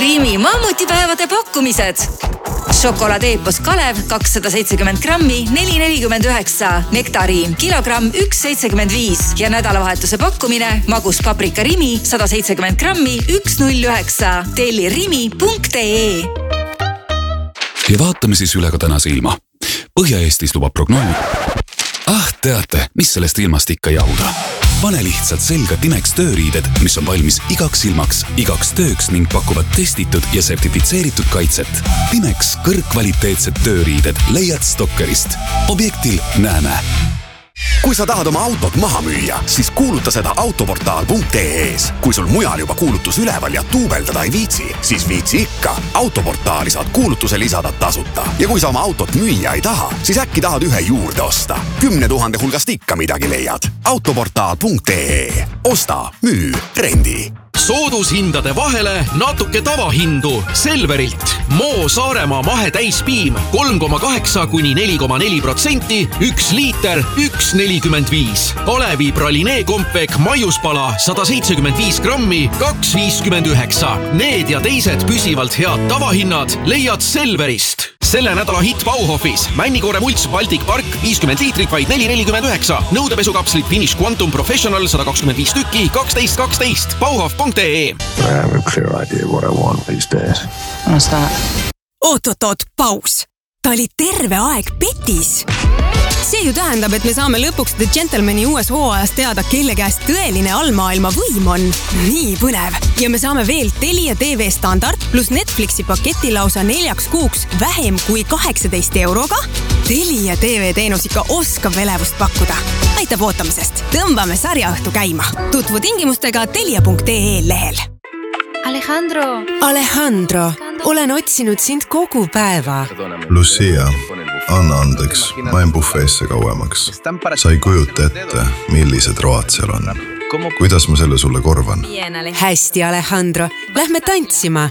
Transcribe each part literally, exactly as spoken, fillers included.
Rimi mammutipäevade pakkumised. Šokoladeepos Kalev kakssada seitsekümmend grammi neli nelikümmend üheksa, Nektariin kilogramm üks seitsekümmend viis ja nädalavahetuse pakkumine magus paprika Rimi sada seitsekümmend grammi üks null üheksa. Telli rimi punkt ee. Ja vaatame siis üle ka tänase ilma. Põhja-Eestis lubab prognoos. Ah, teate, mis sellest ilmast ikka jauda. Pane lihtsalt selga Timex tööriided, mis on valmis igaks ilmaks, igaks tööks ning pakuvad testitud ja sertifitseeritud kaitset. Timex kõrgkvaliteetsed tööriided leiad Stokkerist. Objektil näeme. Kui sa tahad oma autot maha müüa, siis kuuluta seda autoportaal punkt ee-s. Kui sul mujal juba kuulutus üleval ja tuubeldada ei viitsi, siis viitsi ikka. Autoportaali saad kuulutuse lisada tasuta. Ja kui sa oma autot müüa ei taha, siis äkki tahad ühe juurde osta. Kümne tuhande hulgast ikka midagi leiad. autoportaal punkt ee. Osta, müü, rendi. Soodushindade vahele natuke tavahindu Selverilt. Moo Saaremaa mahe täispiim kolm koma kaheksa kuni neli koma neli protsenti, üks liiter, üks nelikümmend viis. Kalevi pralinee kompek maiuspala sada seitsekümmend viis grammi, kaks viiskümmend üheksa. Need ja teised püsivalt head tavahinnad leiad Selverist. Selle nädala hit Bauhofis. Männikoore mults Baltic Park viiskümmend liitrit vaid neli nelikümmend üheksa. Nõudepesukapslit Finish Quantum Professional sada kakskümmend viis tükki, kaksteist kaksteist. Bauhof punkt ee. I have a clear idea what I want these days. What's that? Oot, oot, oot, paus. Ta oli terve aeg petis. See ju tähendab, et me saame lõpuks The Gentlemani uues hooajas teada, kelle käest tõeline allmaailma võim on. Nii põnev. Ja me saame veel Telia T V standard plus Netflixi paketi lausa neljaks kuuks vähem kui kaheksateist euroga. Telia T V teenus ikka oskab elevust pakkuda. Aitab ootamisest. Tõmbame sarjaõhtu käima. Tutvu tingimustega telia punkt ee lehel. Alejandro. Alejandro, olen otsinud sind kogu päeva. Lucia, anna andeks, ma en bufeesse kauemaks. Sa ei kujuta ette, millised road seal on. Kuidas ma selle sulle korvan? Hästi, Alejandro. Lähme tantsima.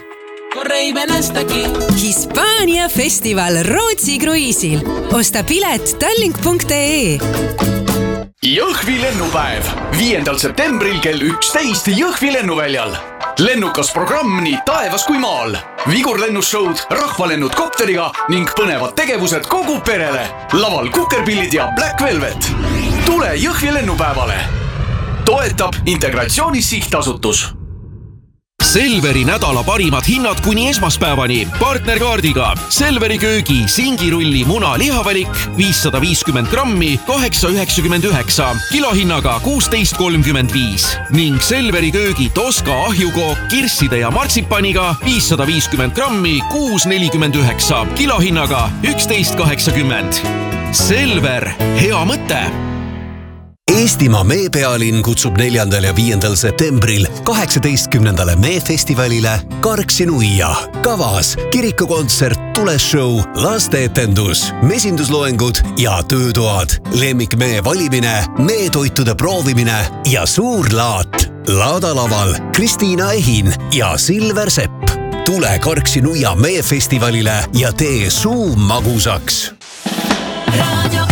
Hispaania festival Rootsi kruiisil. Osta pilet tallink punkt ee. Jõhvi lennupäev. viiendal septembril kell üksteist Jõhvi lennuväljal. Lennukas programm nii taevas kui maal. Vigurlennusshowd, rahvalennud kopteriga ning põnevad tegevused kogu perele. Laval kukerpillid ja Black Velvet. Tule Jõhvi lennupäevale. Toetab Integratsioonis sihtasutus. Selveri nädala parimad hinnad kuni esmaspäevani. Partnerkaardiga Selveri köögi singirulli muna lihavalik viissada viiskümmend grammi, kaheksa üheksakümmend üheksa, kilohinnaga kuusteist kolmkümmend viis. Ning Selveri köögi Toska ahjukook kirsside ja martsipaniga viissada viiskümmend grammi, kuus nelikümmend üheksa, kilohinnaga üksteist kaheksakümmend. Selver, hea mõte! Eestimaa meepealinn kutsub neljandal ja viiendal septembril kaheksateistkümnendale meefestivalile Karksi nuia. Kavas kirikukontsert, tuleshow, lasteetendus, mesindusloengud ja töötoad, lemmikmee valimine, meetoitude proovimine ja suur laat. Laadalaval Kristiina Ehin ja Silver Sepp. Tule Karksi nuia meefestivalile ja tee suu magusaks. Radio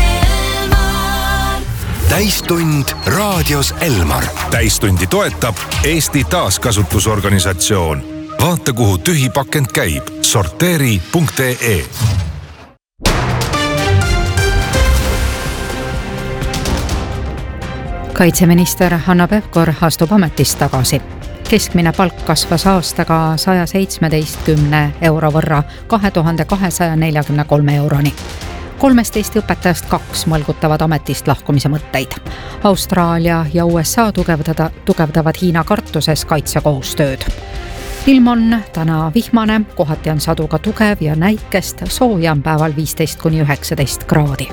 Täistund raadios Elmar. Täistundi toetab Eesti taaskasutusorganisatsioon. Vaata, kuhu tühi pakend käib. sorteeri punkt ee. Kaitseminister Hanna Pevkur astub ametist tagasi. Keskmine palk kasvas aastaga saja seitsmeteistkümne euro võrra kahe tuhande kahesaja neljakümne kolme euroni. kolmest Eesti õpetajast kaks mõlgutavad ametist lahkumise mõtteid. Austraalia ja U S A tugevdada, tugevdavad Hiina kartuses kaitsekohustööd. Ilm on täna vihmane, kohati on saduga tugev ja näikest, sooja on päeval viisteist kuni üheksateist kraadi.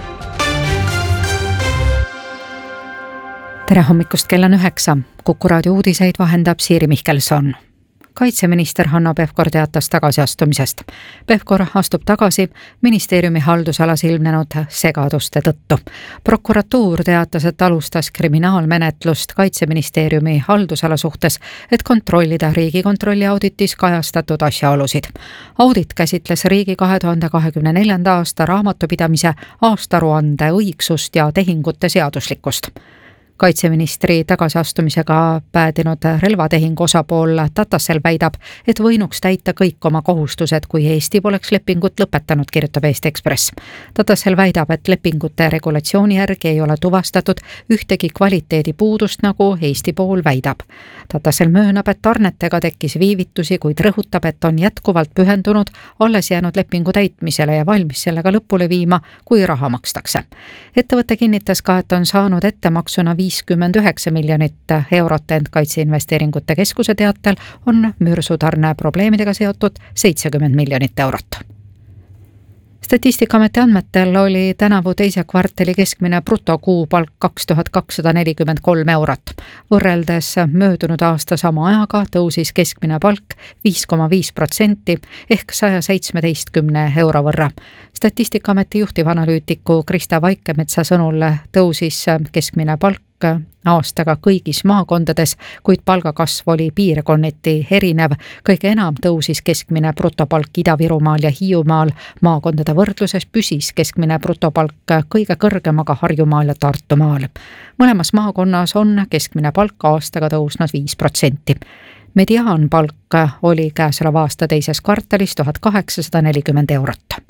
Tere hommikust, kell on üheksa. Kuku raadio uudiseid vahendab Siiri Mihkelson. Kaitseminister Hanno Pevkur teatas tagasiastumisest. Pevkur astub tagasi ministeeriumi haldusalas ilmnenud segaduste tõttu. Prokuratuur teatas, et alustas kriminaalmenetlust Kaitseministeeriumi haldusala suhtes, et kontrollida Riigikontrolli auditis kajastatud asjaolusid. Audit käsitles riigi kahe tuhande kahekümne neljanda aasta raamatupidamise aastaruande õigsust ja tehingute seaduslikkust. kaitseministri tagasiastumisega päädinud relvatehingu osapool Tatasel väidab, et võinuks täita kõik oma kohustused, kui Eesti poleks lepingut lõpetanud, kirjutab Eesti Ekspress. Tatasel väidab, et lepingute regulatsiooni järgi ei ole tuvastatud ühtegi kvaliteedi puudust, nagu Eesti pool väidab. Tatasel möönab, et tarnetega tekkis viivitusi, kuid rõhutab, et on jätkuvalt pühendunud alles jäänud lepingu täitmisele ja valmis sellega lõpule viima, kui raha makstakse. Ettevõte kinnitas ka, et on saanud ettemaksuna viiskümmend üheksa miljonit eurot, ent Kaitseinvesteeringute Keskuse teatel on mürsutarne probleemidega seotud seitsekümmend miljonit eurot. Statistikaameti andmetel oli tänavu teise kvartali keskmine brutokuupalk kaks tuhat kakssada nelikümmend kolm eurot. Võrreldes möödunud aasta sama ajaga tõusis keskmine palk viis koma viis protsenti ehk saja seitsmeteistkümne euro võrra. Statistikaameti juhtivanalüütiku Krista Vaikemetsa sõnul tõusis keskmine palk aastaga kõigis maakondades, kuid palgakasv oli piirkonniti erinev. Kõige enam tõusis keskmine brutopalk Ida-Virumaal ja Hiiumaal. Maakondade võrdluses püsis keskmine brutopalk kõige kõrgemaga Harjumaal ja Tartumaal. Mõlemas maakonnas on keskmine palk aastaga tõusnud viis protsenti. Mediaanpalk oli käesoleva aasta teises kvartalis tuhat kaheksasada nelikümmend eurot.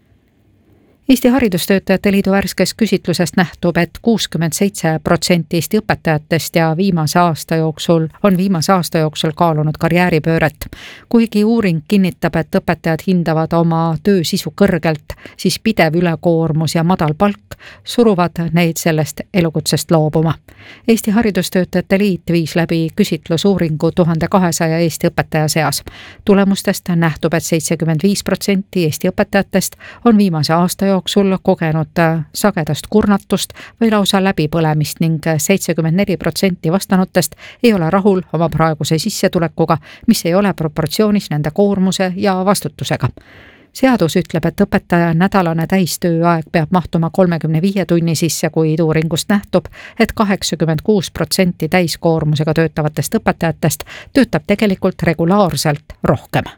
Eesti Haridustöötajate Liidu värskes küsitlusest nähtub, et kuuskümmend seitse protsenti Eesti õpetajatest ja viimase aasta jooksul on viimase aasta jooksul kaalunud karjääripööret. Kuigi uuring kinnitab, et õpetajad hindavad oma töö sisu kõrgelt, siis pidev ülekoormus ja madal palk suruvad neid sellest elukutsest loobuma. Eesti Haridustöötajate Liit viis läbi küsitlusuuringu tuhande kahesaja Eesti õpetaja seas. Tulemustest nähtub, et seitsekümmend viis protsenti Eesti õpetajatest on viimase aasta jooksul kogenud sagedast kurnatust või lausa läbipõlemist ning seitsekümmend neli protsenti vastanutest ei ole rahul oma praeguse sissetulekuga, mis ei ole proportsioonis nende koormuse ja vastutusega. Seadus ütleb, et õpetaja nädalane täistööaeg peab mahtuma kolmekümne viie tunni sisse, kuid uuringust nähtub, et kaheksakümmend kuus protsenti täiskoormusega töötavatest õpetajatest töötab tegelikult regulaarselt rohkem.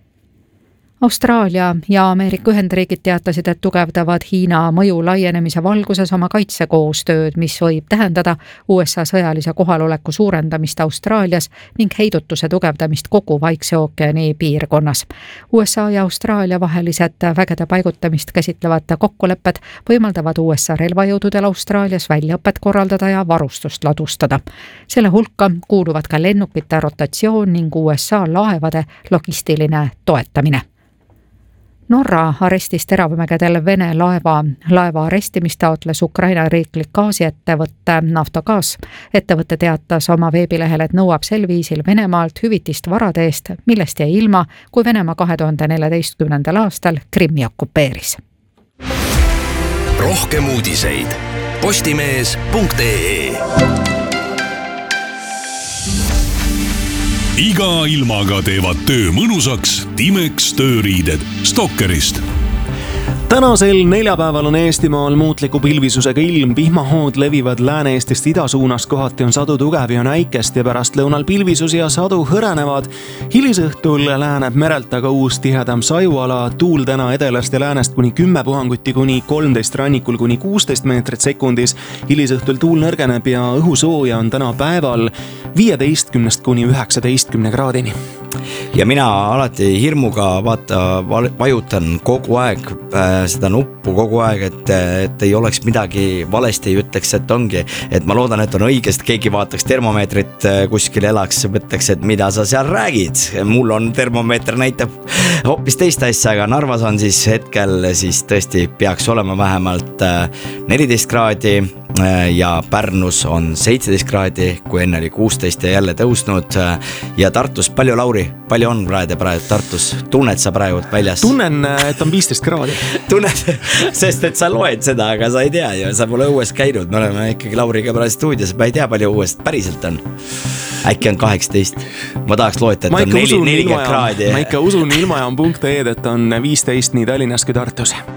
Austraalia ja Ameerika Ühendriigid teatasid, et tugevdavad Hiina mõju laienemise valguses oma kaitsekoostööd, mis võib tähendada U S A sõjalise kohaloleku suurendamist Austraalias ning heidutuse tugevdamist kogu Vaikse ookeani piirkonnas. U S A ja Austraalia vahelised vägede paigutamist käsitlevad kokkulepped võimaldavad U S A relvajõududel Austraalias väljaõpet korraldada ja varustust ladustada. Selle hulka kuuluvad ka lennukite rotatsioon ning U S A laevade logistiline toetamine. Norra arestis teravmägedel Vene laeva. Laeva arestimist taotles Ukraina riiklik gaasiettevõtte Naftogaz. Ettevõtte teatas oma veebilehel, et nõuab sel viisil Venemaalt hüvitist varade eest, millest jäi ilma, kui Venemaa kahe tuhande neljateistkümnendal aastal Krimmi okupeeris. Rohkem uudiseid postimees punkt ee. Iga ilmaga teevad töö mõnusaks Timex tööriided Stokkerist. Tänasel neljapäeval on Eestimaal muutliku pilvisusega ilm, vihmahood levivad Lääne-Eestist idasuunas, kohati on sadu tugev ja näikest ja pärast lõunal pilvisus ja sadu hõrenevad. Hilisõhtul lääneb merelt aga uus tihedam sajuala, tuul täna edelast ja läänest kuni kümme puhanguti kuni kolmteist rannikul kuni kuusteist meetrit sekundis. Hilisõhtul tuul nõrgeneb ja õhusooja on täna päeval viieteistkümnest kuni üheksateistkümne kraadini. Ja mina alati hirmuga vaata, vajutan kogu aeg seda nuppu kogu aeg, et, et ei oleks midagi valesti, ei ütleks, et ongi, et ma loodan, et on õigest, keegi vaataks termomeetrit kuskil elaks, mõtleks, et mida sa seal räägid. Mul on termomeeter näitab hoopis teist asja, aga Narvas on siis hetkel siis tõesti peaks olema vähemalt neliteist kraadi ja Pärnus on seitseteist kraadi, kui enne oli kuusteist ja jälle tõusnud. Ja Tartus, palju Lauri, palju on praegu praegu Tartus? Tunned sa praegu väljas? Tunnen, et on viisteist kraadi. Tunned, sest et sa loed seda, aga sa ei tea ja sa pole õues käinud. Me oleme ikkagi Lauriga praegu stuudios, ma ei tea, palju õuest päriselt on. Äkki on kaheksateist. Ma tahaks loeta, et on nelikümmend kraadi. Ma ikka usun ilmajaam punkt ee, et on viisteist nii Tallinnas kui Tartus.